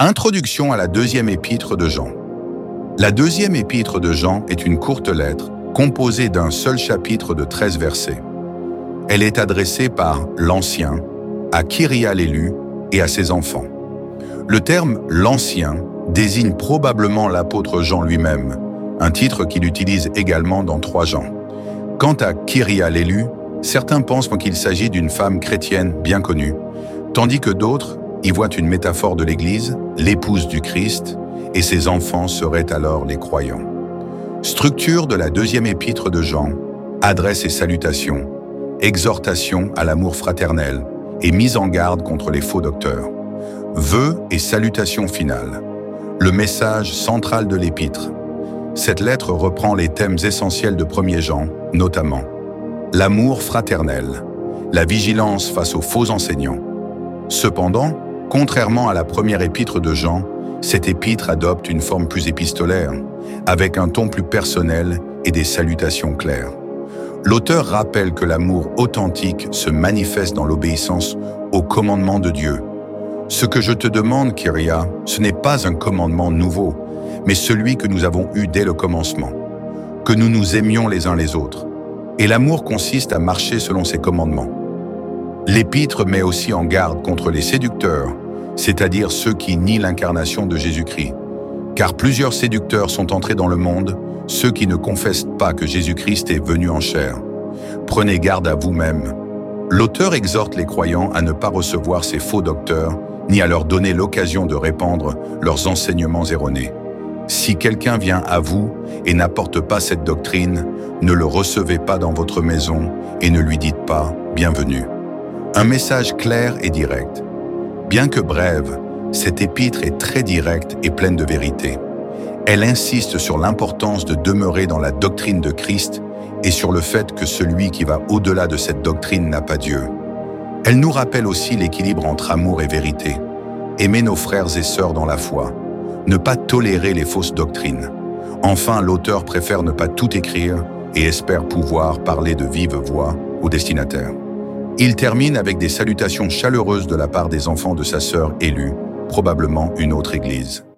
Introduction à la deuxième épître de Jean. La deuxième épître de Jean est une courte lettre composée d'un seul chapitre de 13 versets. Elle est adressée par l'Ancien à Kyria l'élu et à ses enfants. Le terme « l'Ancien » désigne probablement l'apôtre Jean lui-même, un titre qu'il utilise également dans 3 Jean. Quant à Kyria l'élu, certains pensent qu'il s'agit d'une femme chrétienne bien connue, tandis que d'autres y voient une métaphore de l'Église, l'épouse du Christ, et ses enfants seraient alors les croyants. Structure de la deuxième épître de Jean, adresse et salutations, exhortation à l'amour fraternel et mise en garde contre les faux docteurs. Vœux et salutations finales. Le message central de l'épître. Cette lettre reprend les thèmes essentiels de 1er Jean, notamment l'amour fraternel, la vigilance face aux faux enseignants. Cependant, contrairement à la première épître de Jean, cette épître adopte une forme plus épistolaire, avec un ton plus personnel et des salutations claires. L'auteur rappelle que l'amour authentique se manifeste dans l'obéissance aux commandements de Dieu. Ce que je te demande, Kyria, ce n'est pas un commandement nouveau, mais celui que nous avons eu dès le commencement, que nous nous aimions les uns les autres. Et l'amour consiste à marcher selon ses commandements. L'épître met aussi en garde contre les séducteurs, c'est-à-dire ceux qui nient l'incarnation de Jésus-Christ. Car plusieurs séducteurs sont entrés dans le monde, ceux qui ne confessent pas que Jésus-Christ est venu en chair. Prenez garde à vous-même. L'auteur exhorte les croyants à ne pas recevoir ces faux docteurs, ni à leur donner l'occasion de répandre leurs enseignements erronés. Si quelqu'un vient à vous et n'apporte pas cette doctrine, ne le recevez pas dans votre maison et ne lui dites pas « bienvenue ». Un message clair et direct. Bien que brève, cette épître est très directe et pleine de vérité. Elle insiste sur l'importance de demeurer dans la doctrine de Christ et sur le fait que celui qui va au-delà de cette doctrine n'a pas Dieu. Elle nous rappelle aussi l'équilibre entre amour et vérité. Aimer nos frères et sœurs dans la foi. Ne pas tolérer les fausses doctrines. Enfin, l'auteur préfère ne pas tout écrire et espère pouvoir parler de vive voix au destinataire. Il termine avec des salutations chaleureuses de la part des enfants de sa sœur élue, probablement une autre église.